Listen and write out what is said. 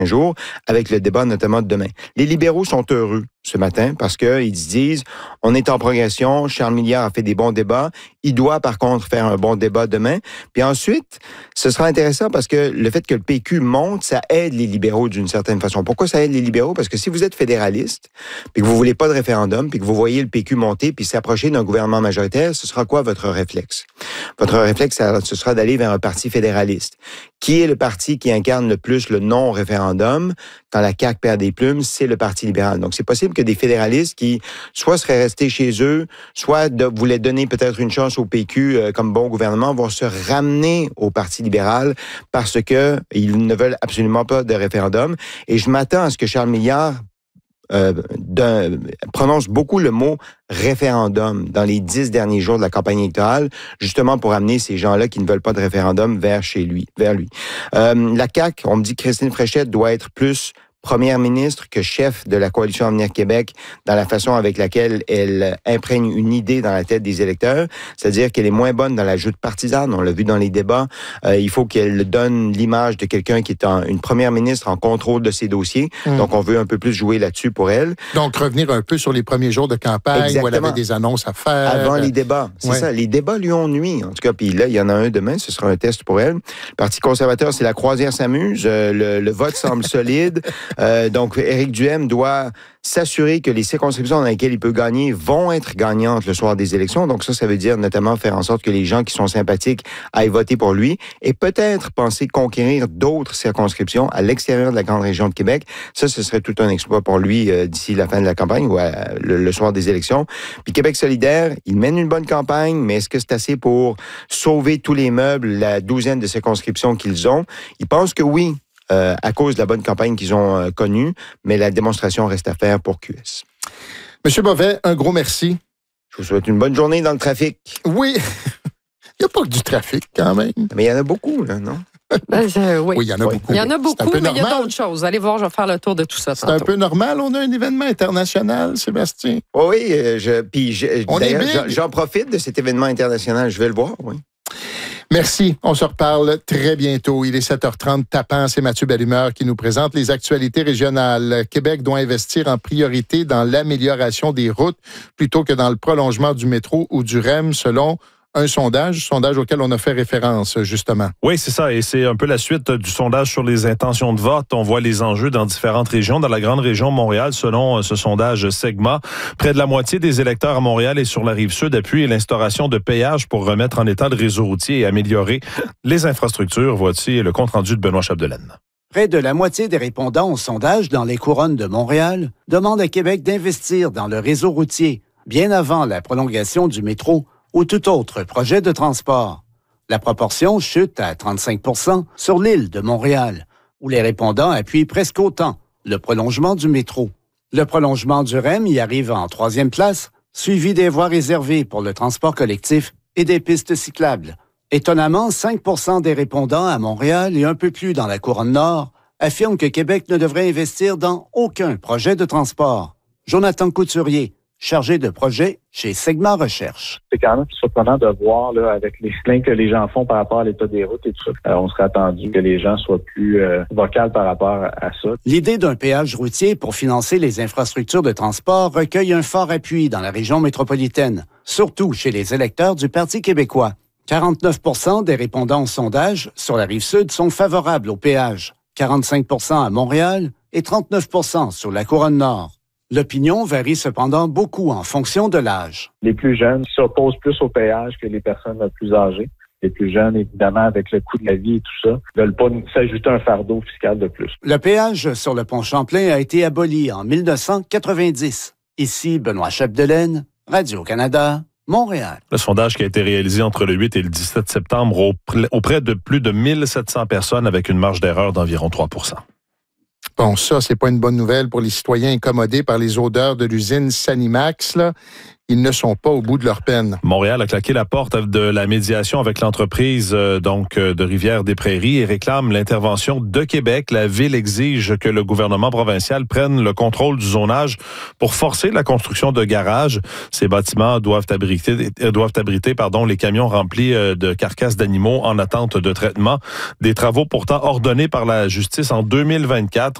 jours, avec le débat notamment de demain. Les libéraux sont heureux ce matin parce qu'ils disent on est en progression, Charles Milliard a fait des bons débats, il doit par contre faire un bon débat demain. Puis ensuite, ce sera intéressant parce que le fait que le PQ monte, ça aide les libéraux d'une certaine façon. Pourquoi ça aide les libéraux? Parce que si vous êtes fédéraliste, puis que vous voulez pas de référendum, puis que vous voyez le PQ monter puis s'approcher d'un gouvernement majoritaire, ce sera quoi votre réflexe? Votre réflexe, ce sera d'aller vers un parti fédéraliste. Qui est le parti qui incarne le plus le non-référendum? Quand la CAQ perd des plumes, c'est le Parti libéral. Donc, c'est possible que des fédéralistes qui, soit seraient restés chez eux, soit voulaient donner peut-être une chance au PQ comme bon gouvernement, vont se ramener au Parti libéral parce que ils ne veulent absolument pas de référendum. Et je m'attends à ce que Charles Milliard prononce beaucoup le mot référendum dans les 10 derniers jours de la campagne électorale, justement pour amener ces gens-là qui ne veulent pas de référendum vers lui. La CAQ, on me dit que Christine Fréchette doit être plus première ministre que chef de la Coalition Avenir Québec dans la façon avec laquelle elle imprègne une idée dans la tête des électeurs, c'est-à-dire qu'elle est moins bonne dans la joute partisane, on l'a vu dans les débats. Il faut qu'elle donne l'image de quelqu'un qui est une première ministre en contrôle de ses dossiers. Donc, on veut un peu plus jouer là-dessus pour elle. Donc, revenir un peu sur les premiers jours de campagne. Exactement. Où elle avait des annonces à faire. Avant les débats, c'est ça. Les débats lui ont nui, en tout cas. Puis là, il y en a un demain, ce sera un test pour elle. Le Parti conservateur, c'est la croisière s'amuse. Le vote semble solide. Donc, Éric Duhaime doit s'assurer que les circonscriptions dans lesquelles il peut gagner vont être gagnantes le soir des élections. Donc ça veut dire notamment faire en sorte que les gens qui sont sympathiques aillent voter pour lui et peut-être penser conquérir d'autres circonscriptions à l'extérieur de la grande région de Québec. Ça, ce serait tout un exploit pour lui d'ici la fin de la campagne ou le soir des élections. Puis Québec solidaire, il mène une bonne campagne, mais est-ce que c'est assez pour sauver tous les meubles, la douzaine de circonscriptions qu'ils ont? Ils pensent que oui. À cause de la bonne campagne qu'ils ont connue, mais la démonstration reste à faire pour QS. Monsieur Bovet, un gros merci. Je vous souhaite une bonne journée dans le trafic. Oui, il n'y a pas que du trafic quand même. Mais il y en a beaucoup, là, non? Oui, il y en a beaucoup. Il y en a beaucoup, mais il y a d'autres choses. Allez voir, je vais faire le tour de tout ça. C'est un peu normal, on a un événement international, Sébastien. Oui, d'ailleurs, j'en profite de cet événement international, je vais le voir, oui. Merci. On se reparle très bientôt. Il est 7h30 tapant. C'est Mathieu Bellumeur qui nous présente les actualités régionales. Québec doit investir en priorité dans l'amélioration des routes plutôt que dans le prolongement du métro ou du REM, selon un sondage auquel on a fait référence, justement. Oui, c'est ça. Et c'est un peu la suite du sondage sur les intentions de vote. On voit les enjeux dans différentes régions. Dans la grande région Montréal, selon ce sondage Segma, près de la moitié des électeurs à Montréal et sur la Rive-Sud appuient l'instauration de péages pour remettre en état le réseau routier et améliorer les infrastructures. Voici le compte-rendu de Benoît Chapdelaine. Près de la moitié des répondants au sondage dans les couronnes de Montréal demandent à Québec d'investir dans le réseau routier, bien avant la prolongation du métro ou tout autre projet de transport. La proportion chute à 35 % sur l'île de Montréal, où les répondants appuient presque autant le prolongement du métro. Le prolongement du REM y arrive en troisième place, suivi des voies réservées pour le transport collectif et des pistes cyclables. Étonnamment, 5 % des répondants à Montréal et un peu plus dans la Couronne Nord affirment que Québec ne devrait investir dans aucun projet de transport. Jonathan Couturier, chargé de projet chez Segma Recherche. C'est quand même surprenant de voir, là, avec les plaintes que les gens font par rapport à l'état des routes et tout ça. On serait attendu que les gens soient plus vocaux par rapport à ça. L'idée d'un péage routier pour financer les infrastructures de transport recueille un fort appui dans la région métropolitaine, surtout chez les électeurs du Parti québécois. 49 % des répondants au sondage sur la Rive-Sud sont favorables au péage, 45 % à Montréal et 39 % sur la Couronne-Nord. L'opinion varie cependant beaucoup en fonction de l'âge. Les plus jeunes s'opposent plus au péage que les personnes plus âgées. Les plus jeunes, évidemment, avec le coût de la vie et tout ça, ne veulent pas s'ajouter un fardeau fiscal de plus. Le péage sur le pont Champlain a été aboli en 1990. Ici, Benoît Chapdelaine, Radio-Canada, Montréal. Le sondage qui a été réalisé entre le 8 et le 17 septembre auprès de plus de 1700 personnes avec une marge d'erreur d'environ 3 %. Bon, ça, c'est pas une bonne nouvelle pour les citoyens incommodés par les odeurs de l'usine Sanimax, là. Ils ne sont pas au bout de leur peine. Montréal a claqué la porte de la médiation avec l'entreprise de Rivière-des-Prairies et réclame l'intervention de Québec. La ville exige que le gouvernement provincial prenne le contrôle du zonage pour forcer la construction de garages. Ces bâtiments doivent abriter les camions remplis de carcasses d'animaux en attente de traitement. Des travaux pourtant ordonnés par la justice en 2024.